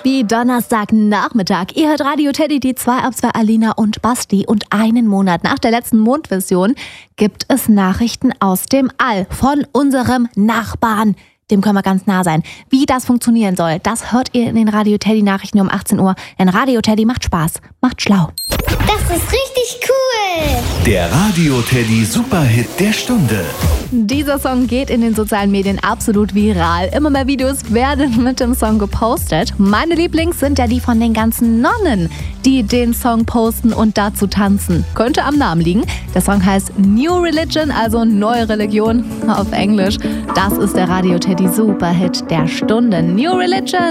wie Donnerstagnachmittag. Ihr hört Radio Teddy, die 2 ab 2 Alina und Basti. Und einen Monat nach der letzten Mondvision gibt es Nachrichten aus dem All von unserem Nachbarn. Dem können wir ganz nah sein. Wie das funktionieren soll, das hört ihr in den Radio Teddy Nachrichten um 18 Uhr. Denn Radio Teddy macht Spaß, macht schlau. Das ist richtig cool. Der Radio Teddy Superhit der Stunde. Dieser Song geht in den sozialen Medien absolut viral. Immer mehr Videos werden mit dem Song gepostet. Meine Lieblings sind ja die von den ganzen Nonnen, die den Song posten und dazu tanzen. Könnte am Namen liegen. Der Song heißt New Religion, also neue Religion auf Englisch. Das ist der Radio Teddy Superhit der Stunde. New Religion.